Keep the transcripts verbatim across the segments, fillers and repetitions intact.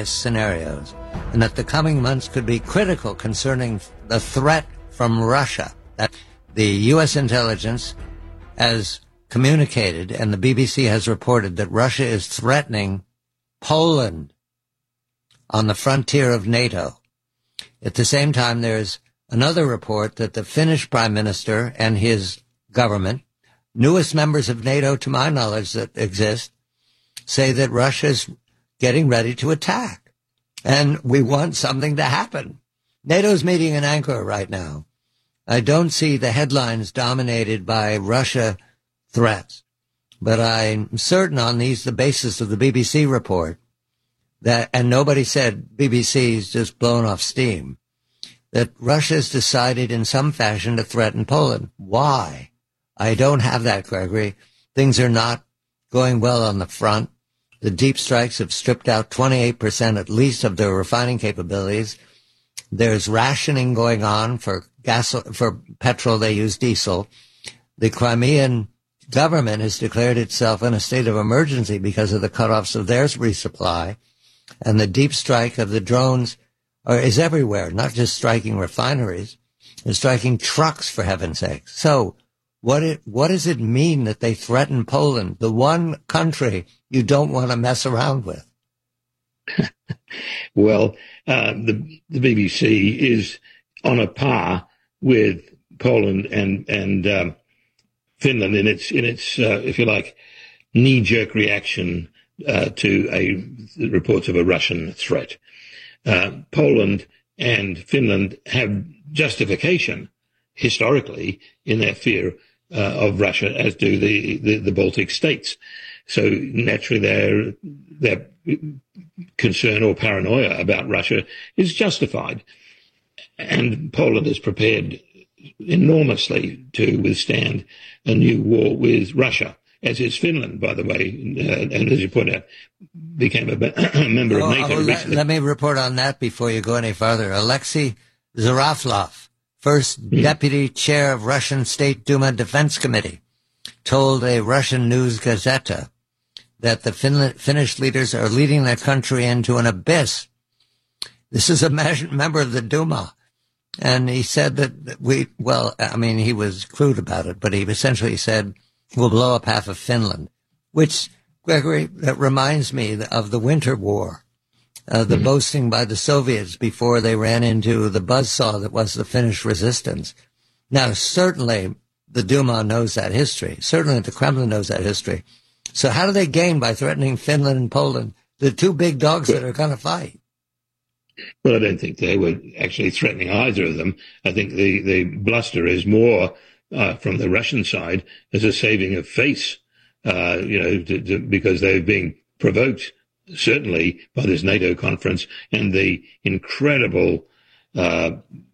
various scenarios, and that the coming months could be critical concerning the threat from Russia. That the U S intelligence has communicated, and the B B C has reported, that Russia is threatening Poland on the frontier of NATO. At the same time, there's another report that the Finnish prime minister and his government, newest members of NATO to my knowledge that exist, say that Russia's getting ready to attack. And we want something to happen. NATO's meeting in Ankara right now. I don't see the headlines dominated by Russia threats, but I'm certain on these, the basis of the B B C report, that, and nobody said B B C's just blown off steam, that Russia's decided in some fashion to threaten Poland. Why? I don't have that, Gregory. Things are not going well on the front. The deep strikes have stripped out twenty-eight percent at least of their refining capabilities. There's rationing going on for gas, for petrol. They use diesel. The Crimean government has declared itself in a state of emergency because of the cutoffs of their resupply. And the deep strike of the drones are, is everywhere, not just striking refineries. They're striking trucks, for heaven's sake. So what it, what does it mean that they threaten Poland, the one country you don't want to mess around with? Well, uh, the, the B B C is on a par with Poland and and um, Finland in its in its uh, if you like knee-jerk reaction uh, to a reports of a Russian threat. Uh, Poland and Finland have justification historically in their fear uh, of Russia, as do the, the the Baltic states. So naturally, their their concern or paranoia about Russia is justified. And Poland is prepared enormously to withstand a new war with Russia, as is Finland, by the way, uh, and as you point out, became a, a member oh, of NATO oh, let, recently. Let me report on that before you go any further. Alexei Zaraflov, first mm. deputy chair of Russian State Duma Defense Committee, told a Russian news gazeta that the Finland, Finnish leaders are leading their country into an abyss. This is a member of the Duma. And he said that we, well, I mean, he was crude about it, but he essentially said, we'll blow up half of Finland, which, Gregory, that reminds me of the Winter War, uh, the mm-hmm. boasting by the Soviets before they ran into the buzzsaw that was the Finnish resistance. Now, certainly the Duma knows that history. Certainly the Kremlin knows that history. So how do they gain by threatening Finland and Poland, the two big dogs that are going to fight? Well, I don't think they were actually threatening either of them. I think the, the bluster is more uh, from the Russian side as a saving of face, uh, you know, to, to, because they're being provoked, certainly, by this NATO conference and the incredible uh,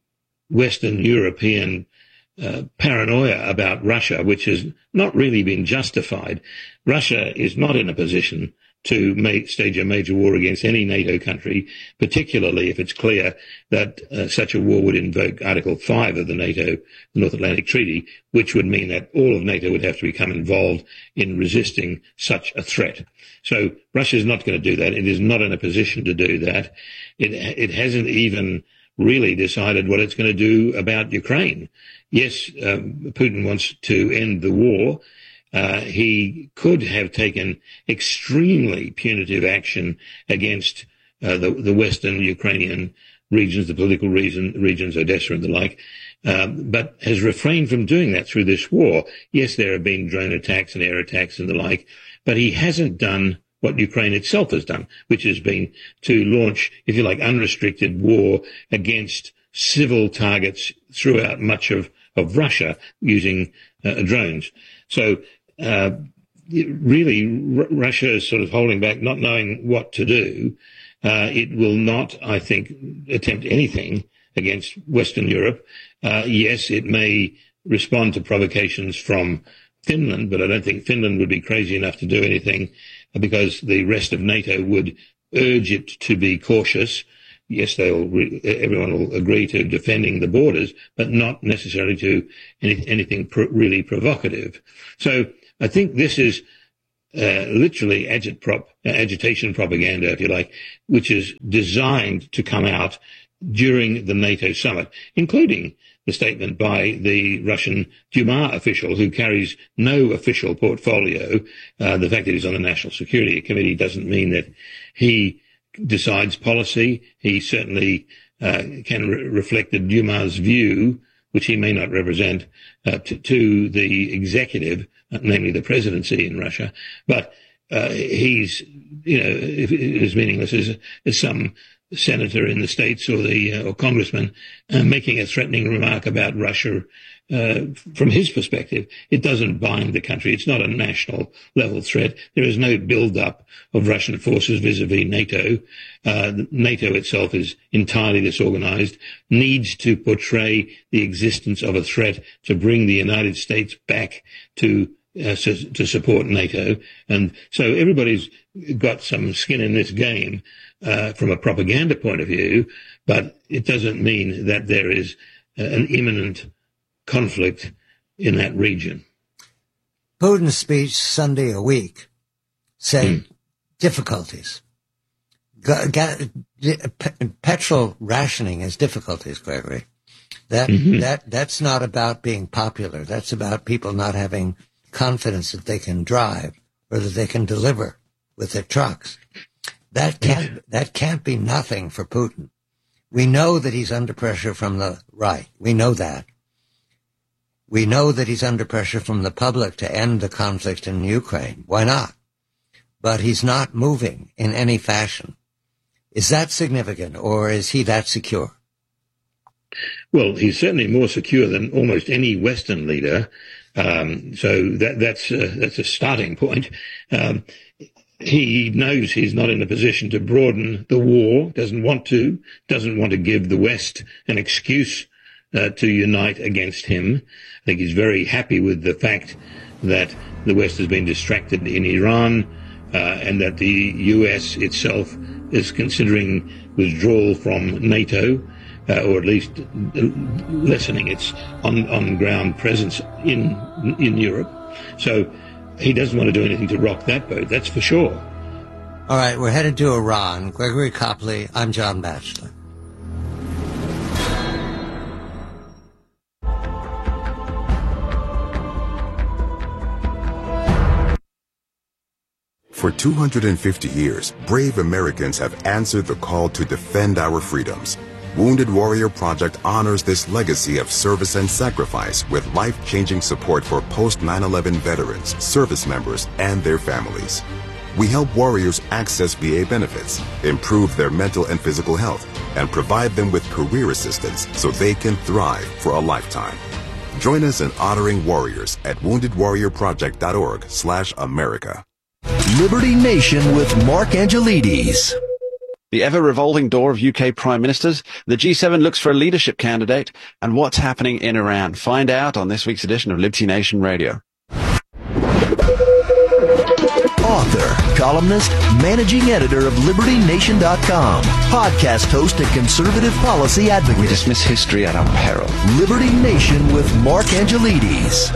Western European uh, paranoia about Russia, which has not really been justified. Russia is not in a position to make, stage a major war against any NATO country, particularly if it's clear that uh, such a war would invoke Article five of the NATO, the North Atlantic Treaty, which would mean that all of NATO would have to become involved in resisting such a threat. So Russia is not going to do that. It is not in a position to do that. It, it hasn't even really decided what it's going to do about Ukraine. Yes, um, Putin wants to end the war. Uh, he could have taken extremely punitive action against uh, the, the Western Ukrainian regions, the political region, regions, Odessa and the like, um, but has refrained from doing that through this war. Yes, there have been drone attacks and air attacks and the like, but he hasn't done what Ukraine itself has done, which has been to launch, if you like, unrestricted war against civil targets throughout much of, of Russia using uh, drones. So uh, really, R- Russia is sort of holding back, not knowing what to do. Uh, it will not, I think, attempt anything against Western Europe. Uh, yes, it may respond to provocations from Finland, but I don't think Finland would be crazy enough to do anything because the rest of NATO would urge it to be cautious. Yes, they'll re- everyone will agree to defending the borders, but not necessarily to any, anything pro- really provocative. So I think this is uh, literally agit-prop, uh, agitation propaganda, if you like, which is designed to come out during the NATO summit, including the statement by the Russian Duma official who carries no official portfolio. Uh, the fact that he's on the National Security Committee doesn't mean that he decides policy. He certainly uh, can re- reflect the Duma's view, which he may not represent, uh, to, to the executive, uh, namely the presidency in Russia. But uh, he's, you know, if it is meaningless as, as some senator in the States or the uh, or congressman uh, making a threatening remark about Russia. Uh, from his perspective, it doesn't bind the country. It's not a national level threat. There is no build-up of Russian forces vis-a-vis NATO. Uh, NATO itself is entirely disorganized, needs to portray the existence of a threat to bring the United States back to uh, su- to support NATO. And so everybody's got some skin in this game uh, from a propaganda point of view, but it doesn't mean that there is uh, an imminent conflict in that region. Putin's speech Sunday a week said mm. difficulties. G- g- p- petrol rationing has difficulties, Gregory. That mm-hmm. that that's not about being popular. That's about people not having confidence that they can drive or that they can deliver with their trucks. That can't that can't be nothing for Putin. We know that he's under pressure from the right. We know that. We know that he's under pressure from the public to end the conflict in Ukraine. Why not? But he's not moving in any fashion. Is that significant, or is he that secure? Well, he's certainly more secure than almost any Western leader. Um, so that, that's uh, that's a starting point. Um, he knows he's not in a position to broaden the war. Doesn't want to. Doesn't want to give the West an excuse Uh, to unite against him. I think he's very happy with the fact that the West has been distracted in Iran uh, and that the U S itself is considering withdrawal from NATO, uh, or at least lessening its on, on-ground presence in in Europe. So he doesn't want to do anything to rock that boat, that's for sure. All right, we're headed to Iran. Gregory Copley, I'm John Batchelor. For two hundred fifty years, brave Americans have answered the call to defend our freedoms. Wounded Warrior Project honors this legacy of service and sacrifice with life-changing support for post nine eleven veterans, service members, and their families. We help warriors access V A benefits, improve their mental and physical health, and provide them with career assistance so they can thrive for a lifetime. Join us in honoring warriors at wounded warrior project dot org slash America. Liberty Nation with Mark Angelides. The ever-revolving door of U K prime ministers, the G seven looks for a leadership candidate, and what's happening in Iran. Find out on this week's edition of Liberty Nation Radio. Author, columnist, managing editor of Liberty Nation dot com, podcast host and conservative policy advocate. We dismiss history at our peril. Liberty Nation with Mark Angelides.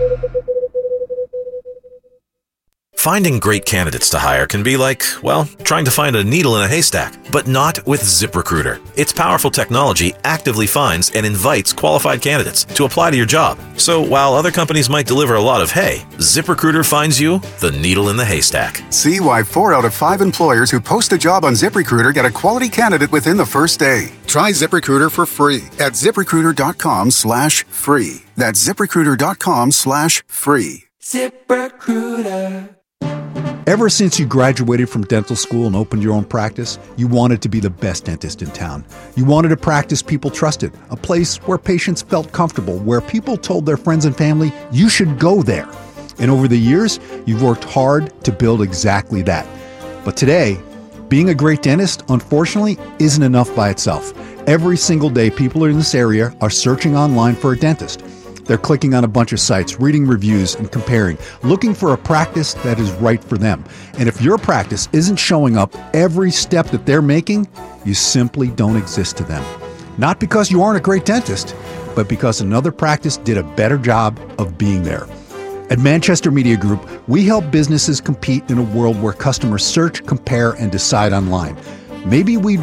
Finding great candidates to hire can be like, well, trying to find a needle in a haystack, but not with ZipRecruiter. Its powerful technology actively finds and invites qualified candidates to apply to your job. So while other companies might deliver a lot of hay, ZipRecruiter finds you the needle in the haystack. See why four out of five employers who post a job on ZipRecruiter get a quality candidate within the first day. Try ZipRecruiter for free at ZipRecruiter.com slash free. That's ZipRecruiter.com slash free. ZipRecruiter. Ever since you graduated from dental school and opened your own practice, you wanted to be the best dentist in town. You wanted a practice people trusted, a place where patients felt comfortable, where people told their friends and family, you should go there. And over the years, you've worked hard to build exactly that. But today, being a great dentist, unfortunately, isn't enough by itself. Every single day, people in this area are searching online for a dentist. They're clicking on a bunch of sites, reading reviews and comparing, looking for a practice that is right for them. And if your practice isn't showing up every step that they're making, you simply don't exist to them. Not because you aren't a great dentist, but because another practice did a better job of being there. At Manchester Media Group, we help businesses compete in a world where customers search, compare, and decide online. Maybe we